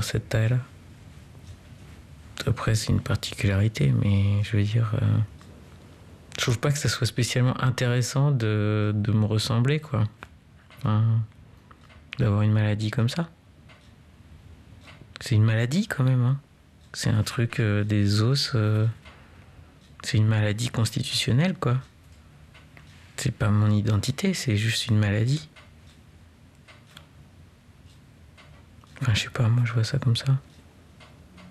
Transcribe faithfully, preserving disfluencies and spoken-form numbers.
cette taille-là. Après, c'est une particularité, mais je veux dire, euh, je trouve pas que ça soit spécialement intéressant de, de me ressembler, quoi. Enfin, d'avoir une maladie comme ça. C'est une maladie quand même, hein. C'est un truc euh, des os. Euh, c'est une maladie constitutionnelle, quoi. C'est pas mon identité, c'est juste une maladie. Enfin, je sais pas, moi je vois ça comme ça.